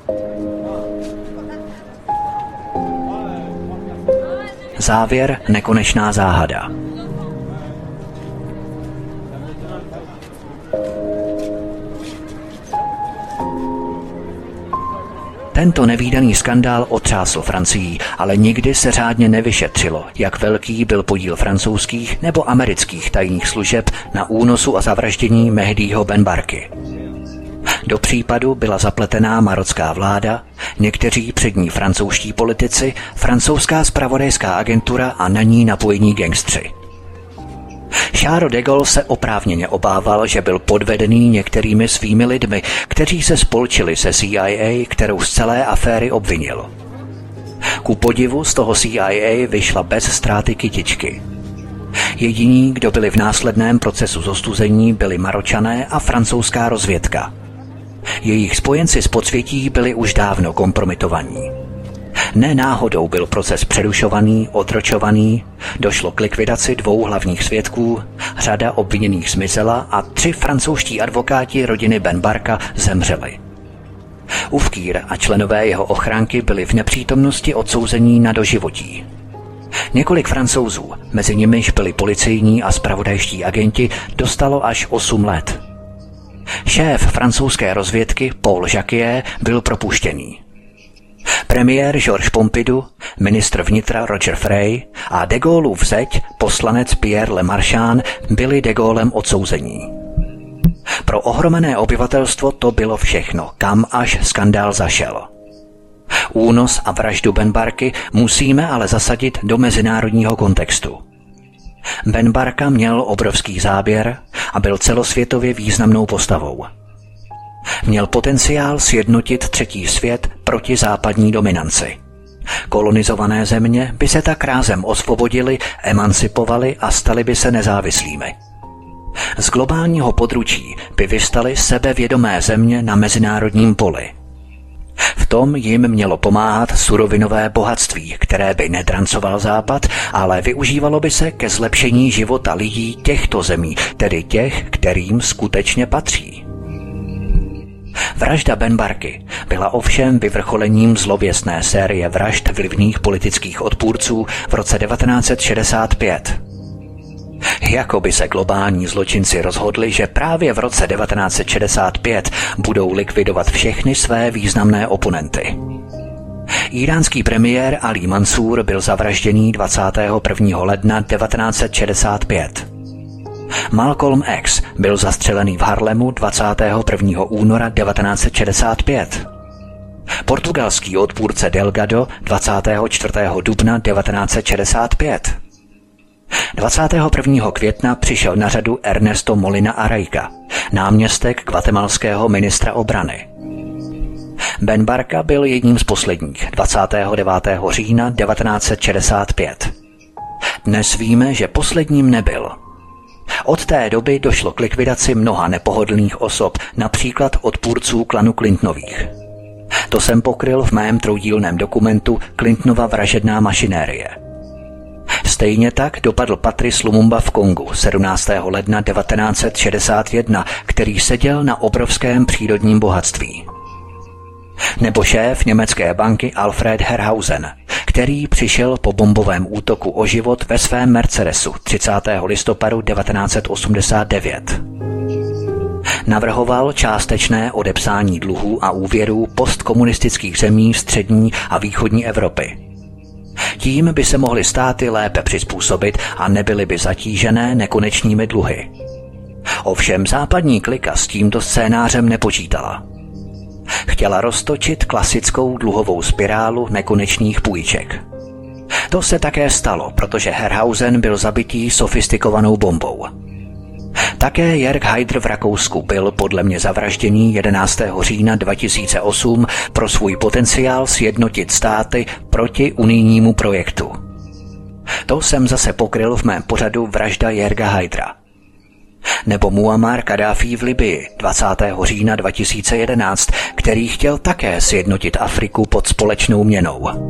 Závěr nekonečná záhada. Tento nevídaný skandál otřásl Francií, ale nikdy se řádně nevyšetřilo, jak velký byl podíl francouzských nebo amerických tajných služeb na únosu a zavraždění Mehdího Benbarky. Do případu byla zapletená marocká vláda, někteří přední francouzští politici, francouzská zpravodajská agentura a na ní napojení gangstři. Charles de Gaulle se oprávněně obával, že byl podvedený některými svými lidmi, kteří se spolčili se CIA, kterou z celé aféry obvinil. Ku podivu z toho CIA vyšla bez ztráty kytičky. Jediní, kdo byli v následném procesu zostuzení, byli Maročané a francouzská rozvědka. Jejich spojenci z podsvětí byli už dávno kompromitovaní. Ne náhodou byl proces přerušovaný, otročovaný, došlo k likvidaci 2 hlavních svědků, řada obviněných zmizela a 3 francouzští advokáti rodiny Benbarka zemřeli. Ufkír a členové jeho ochránky byli v nepřítomnosti odsouzení na doživotí. Několik Francouzů, mezi nimiž byli policejní a zpravodajští agenti, dostalo až 8 let. Šéf francouzské rozvědky Paul Jacquier byl propuštěný. Premiér Georges Pompidou, ministr vnitra Roger Frey a de Gaulleův zeť, poslanec Pierre Lemarchand, byli de Gaulem odsouzení. Pro ohromené obyvatelstvo to bylo všechno, kam až skandál zašel. Únos a vraždu Benbarky musíme ale zasadit do mezinárodního kontextu. Benbarka měl obrovský záběr a byl celosvětově významnou postavou. Měl potenciál sjednotit třetí svět proti západní dominanci. Kolonizované země by se tak rázem osvobodily, emancipovaly a staly by se nezávislými. Z globálního područí by vyvstaly sebevědomé země na mezinárodním poli. V tom jim mělo pomáhat surovinové bohatství, které by nedrancoval Západ, ale využívalo by se ke zlepšení života lidí těchto zemí, tedy těch, kterým skutečně patří. Vražda Benbarky byla ovšem vyvrcholením zlověstné série vražd vlivných politických odpůrců v roce 1965. Jakoby se globální zločinci rozhodli, že právě v roce 1965 budou likvidovat všechny své významné oponenty. Iránský premiér Ali Mansur byl zavražděný 21. ledna 1965. Malcolm X byl zastřelený v Harlemu 21. února 1965. Portugalský odpůrce Delgado 24. dubna 1965. 21. května přišel na řadu Ernesto Molina Araica, náměstek guatemalského ministra obrany. Benbarka byl jedním z posledních 29. října 1965. Dnes víme, že posledním nebyl. Od té doby došlo k likvidaci mnoha nepohodlných osob, například odpůrců klanu Clintonových. To jsem pokryl v mém troudílném dokumentu Clintonova vražedná mašinérie. Stejně tak dopadl Patrice Lumumba v Kongu 17. ledna 1961, který seděl na obrovském přírodním bohatství. Nebo šéf německé banky Alfred Herrhausen, který přišel po bombovém útoku o život ve svém Mercedesu 30. listopadu 1989. Navrhoval částečné odepsání dluhů a úvěrů postkomunistických zemí střední a východní Evropy. Tím by se mohly státy lépe přizpůsobit a nebyly by zatížené nekonečnými dluhy. Ovšem západní klika s tímto scénářem nepočítala. Chtěla roztočit klasickou dluhovou spirálu nekonečných půjček. To se také stalo, protože Herrhausen byl zabitý sofistikovanou bombou. Také Jörg Haider v Rakousku byl podle mě zavražděný 11. října 2008 pro svůj potenciál sjednotit státy proti unijnímu projektu. To jsem zase pokryl v mém pořadu Vražda Jörga Haidera. Nebo Muammar Kaddáfí v Libyi 20. října 2011, který chtěl také sjednotit Afriku pod společnou měnou.